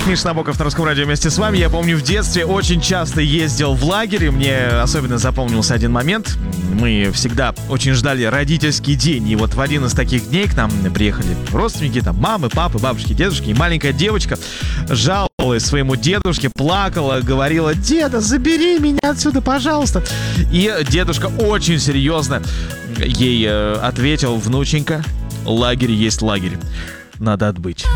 Миша Набоков на Русском радио вместе с вами. Я помню, в детстве очень часто ездил в лагерь. Мне особенно запомнился один момент. Мы всегда очень ждали родительский день. И вот в один из таких дней к нам приехали родственники, там мамы, папы, бабушки, дедушки. И маленькая девочка жаловалась своему дедушке, плакала, говорила: «Деда, забери меня отсюда, пожалуйста». И дедушка очень серьезно ей ответил: «Внученька, лагерь есть лагерь. Надо отбыть».